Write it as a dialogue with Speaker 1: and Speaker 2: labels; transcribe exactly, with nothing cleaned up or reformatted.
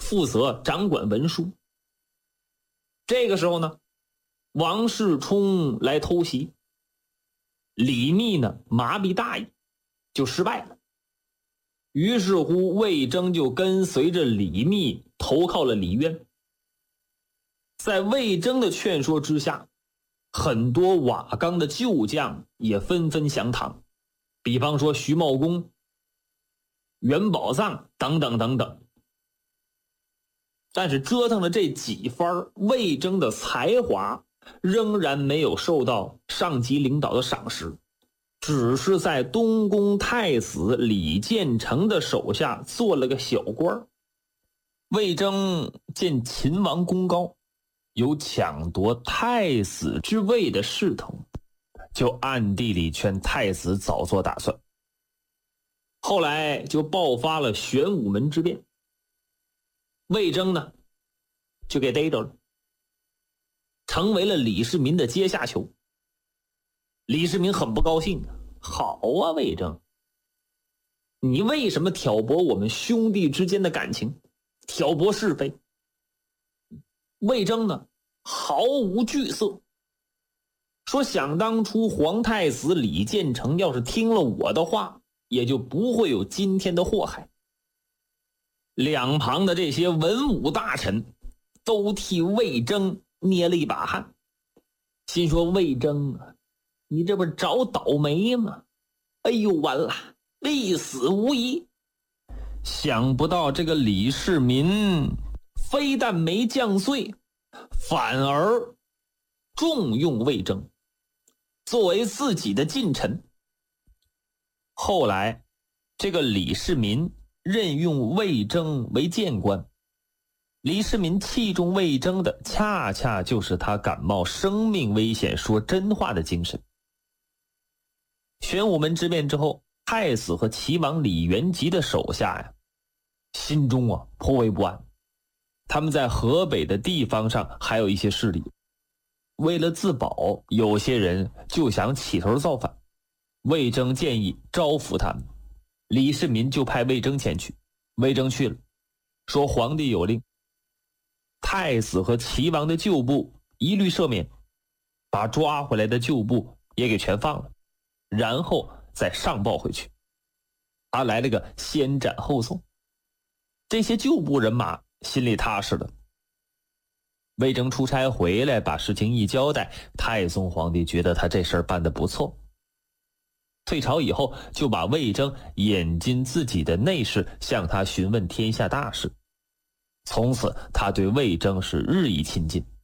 Speaker 1: 负责掌管文书。这个时候呢，王世充来偷袭，李密呢麻痹大意，就失败了。于是乎，魏征就跟随着李密投靠了李渊。在魏征的劝说之下，很多瓦岗的旧将也纷纷降唐，比方说徐茂公、袁宝藏等等等等。但是折腾了这几番，魏征的才华仍然没有受到上级领导的赏识，只是在东宫太子李建成的手下做了个小官。魏征见秦王功高，有抢夺太子之位的势头，就暗地里劝太子早做打算。后来就爆发了玄武门之变，魏征呢就给逮着了，成为了李世民的阶下囚。李世民很不高兴啊，好啊，魏征，你为什么挑拨我们兄弟之间的感情，挑拨是非？魏征呢毫无惧色，说想当初皇太子李建成要是听了我的话，也就不会有今天的祸害。两旁的这些文武大臣都替魏征捏了一把汗，心说魏征啊，你这不是找倒霉吗？哎呦，完了，必死无疑。想不到这个李世民非但没降罪，反而重用魏征，作为自己的近臣。后来这个李世民任用魏征为谏官，李世民器重魏征的恰恰就是他敢冒生命危险说真话的精神。玄武门之变之后，太子和齐王李元吉的手下呀，心中啊颇为不安。他们在河北的地方上还有一些势力，为了自保，有些人就想起头造反。魏征建议招抚他们，李世民就派魏征前去。魏征去了，说皇帝有令，太子和齐王的旧部一律赦免，把抓回来的旧部也给全放了，然后再上报回去。他来了个先斩后奏，这些旧部人马心里踏实了。魏征出差回来，把事情一交代，太宗皇帝觉得他这事儿办得不错。退朝以后，就把魏征引进自己的内室，向他询问天下大事。从此他对魏征是日益亲近。